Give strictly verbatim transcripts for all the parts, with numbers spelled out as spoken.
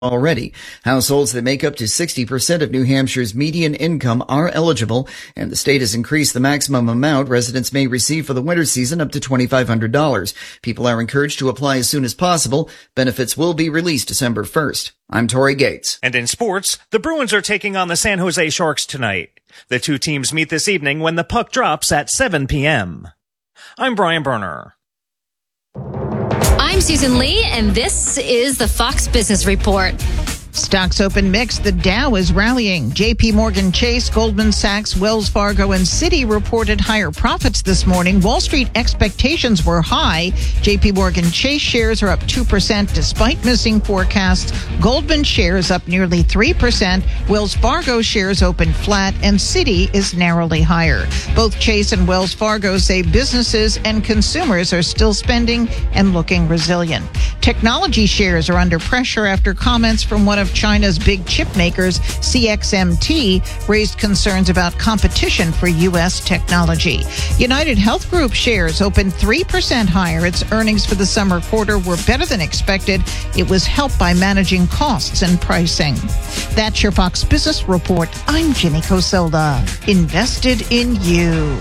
already. Households that make up to sixty percent of New Hampshire's median income are eligible, and the state has increased the maximum amount residents may receive for the winter season up to twenty-five hundred dollars. People are encouraged to apply as soon as possible. Benefits will be released December first. I'm Tori Gates. And in sports, the Bruins are taking on the San Jose Sharks tonight. The two teams meet this evening when the puck drops at seven p.m. I'm Brian Berner. I'm Susan Lee, and this is the Fox Business Report. Stocks open mixed. The Dow is rallying. J P Morgan Chase, Goldman Sachs, Wells Fargo, and Citi reported higher profits this morning. Wall Street expectations were high. J P Morgan Chase shares are up two percent despite missing forecasts. Goldman shares up nearly three percent. Wells Fargo shares open flat, and Citi is narrowly higher. Both Chase and Wells Fargo say businesses and consumers are still spending and looking resilient. Technology shares are under pressure after comments from one of China's big chip makers, C X M T, raised concerns about competition for U S technology. United Health Group shares opened three percent higher. Its earnings for the summer quarter were better than expected. It was helped by managing costs and pricing. That's your Fox Business Report. I'm Jenny Cosola. Invested in you.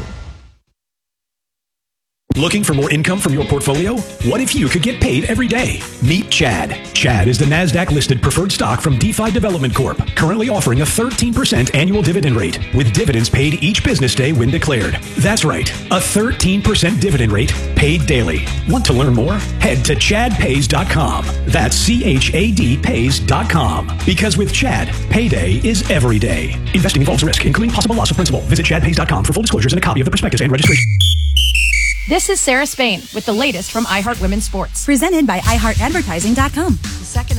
Looking for more income from your portfolio? What if you could get paid every day? Meet Chad. Chad is the NASDAQ-listed preferred stock from DeFi Development Corp, currently offering a thirteen percent annual dividend rate, with dividends paid each business day when declared. That's right, a thirteen percent dividend rate paid daily. Want to learn more? Head to chad pays dot com. That's C H A D pays dot com. Because with Chad, payday is every day. Investing involves risk, including possible loss of principal. Visit chad pays dot com for full disclosures and a copy of the prospectus and registration. This is Sarah Spain with the latest from iHeart Women's Sports. Presented by i heart advertising dot com.